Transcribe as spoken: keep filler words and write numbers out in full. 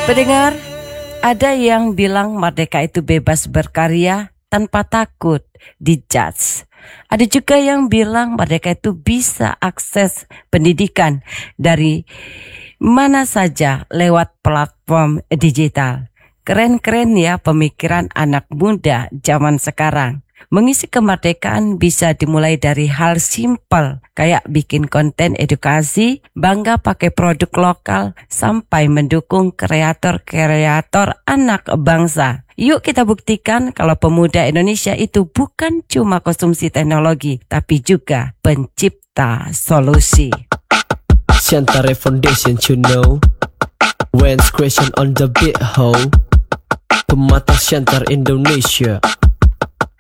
Pendengar, ada yang bilang merdeka itu bebas berkarya tanpa takut dijudge. Ada juga yang bilang merdeka itu bisa akses pendidikan dari mana saja lewat platform digital. Keren-keren ya pemikiran anak muda zaman sekarang. Mengisi kemerdekaan bisa dimulai dari hal simpel kayak bikin konten edukasi, bangga pakai produk lokal, sampai mendukung kreator-kreator anak bangsa. Yuk kita buktikan kalau pemuda Indonesia itu bukan cuma konsumsi teknologi, tapi juga pencipta solusi. Shantare Foundation, you know, when question on the beat, ho, pemata Shantar Indonesia.